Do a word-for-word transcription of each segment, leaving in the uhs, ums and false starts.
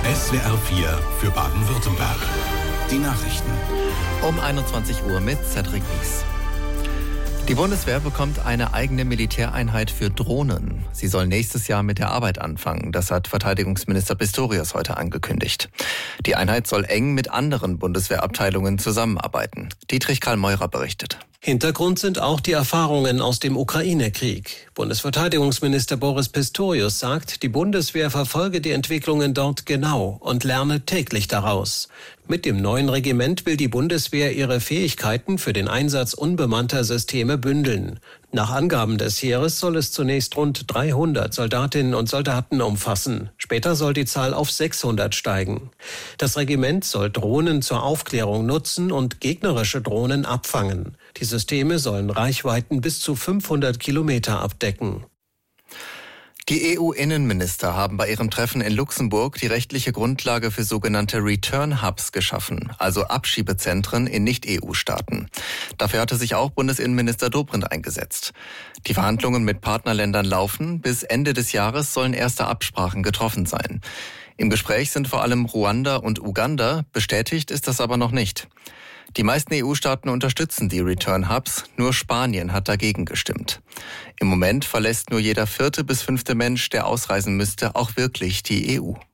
S W R vier für Baden-Württemberg. Die Nachrichten. Um einundzwanzig Uhr mit Cedric Wies. Die Bundeswehr bekommt eine eigene Militäreinheit für Drohnen. Sie soll nächstes Jahr mit der Arbeit anfangen. Das hat Verteidigungsminister Pistorius heute angekündigt. Die Einheit soll eng mit anderen Bundeswehrabteilungen zusammenarbeiten. Dietrich Karl Meurer berichtet. Hintergrund sind auch die Erfahrungen aus dem Ukraine-Krieg. Bundesverteidigungsminister Boris Pistorius sagt, die Bundeswehr verfolge die Entwicklungen dort genau und lerne täglich daraus. Mit dem neuen Regiment will die Bundeswehr ihre Fähigkeiten für den Einsatz unbemannter Systeme bündeln. Nach Angaben des Heeres soll es zunächst rund dreihundert Soldatinnen und Soldaten umfassen. Später soll die Zahl auf sechshundert steigen. Das Regiment soll Drohnen zur Aufklärung nutzen und gegnerische Drohnen abfangen. Die Systeme sollen Reichweiten bis zu fünfhundert Kilometer abdecken. Die E U-Innenminister haben bei ihrem Treffen in Luxemburg die rechtliche Grundlage für sogenannte Return Hubs geschaffen, also Abschiebezentren in Nicht-E U-Staaten. Dafür hatte sich auch Bundesinnenminister Dobrindt eingesetzt. Die Verhandlungen mit Partnerländern laufen. Bis Ende des Jahres sollen erste Absprachen getroffen sein. Im Gespräch sind vor allem Ruanda und Uganda, bestätigt ist das aber noch nicht. Die meisten E U-Staaten unterstützen die Return Hubs, nur Spanien hat dagegen gestimmt. Im Moment verlässt nur jeder vierte bis fünfte Mensch, der ausreisen müsste, auch wirklich die E U.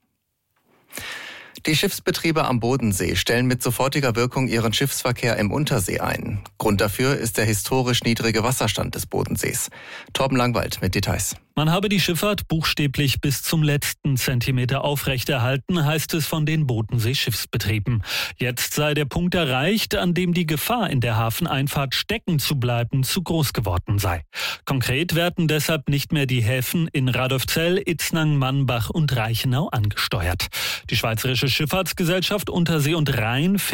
Die Schiffsbetriebe am Bodensee stellen mit sofortiger Wirkung ihren Schiffsverkehr im Untersee ein. Grund dafür ist der historisch niedrige Wasserstand des Bodensees. Torben Langwald mit Details. Man habe die Schifffahrt buchstäblich bis zum letzten Zentimeter aufrechterhalten, heißt es von den Bodensee-Schiffsbetrieben. Jetzt sei der Punkt erreicht, an dem die Gefahr, in der Hafeneinfahrt stecken zu bleiben, zu groß geworden sei. Konkret werden deshalb nicht mehr die Häfen in Radolfzell, Itznang, Mannbach und Reichenau angesteuert. Die Schweizerische Schifffahrtsgesellschaft Untersee und Rhein